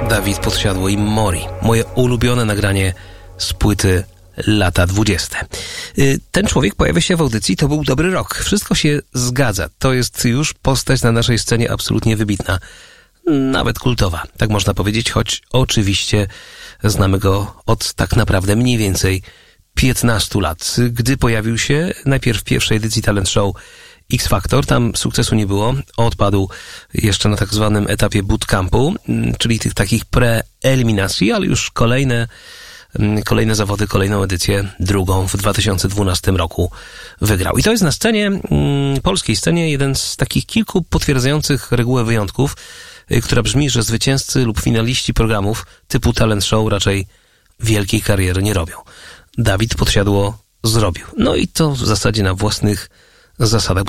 Dawid Podsiadło i Mori. Moje ulubione nagranie z płyty lata 20. Ten człowiek pojawia się w audycji, to był dobry rok. Wszystko się zgadza. To jest już postać na naszej scenie absolutnie wybitna. Nawet kultowa, tak można powiedzieć, choć oczywiście znamy go od tak naprawdę mniej więcej 15 lat, gdy pojawił się najpierw w pierwszej edycji talent show X Factor. Tam sukcesu nie było. Odpadł jeszcze na tak zwanym etapie bootcampu, czyli tych takich preeliminacji, ale już kolejne zawody, kolejną edycję, drugą w 2012 roku wygrał. I to jest na scenie, polskiej scenie, jeden z takich kilku potwierdzających regułę wyjątków, która brzmi, że zwycięzcy lub finaliści programów typu talent show raczej wielkiej kariery nie robią. Dawid Podsiadło zrobił. No i to w zasadzie na własnych zasadach.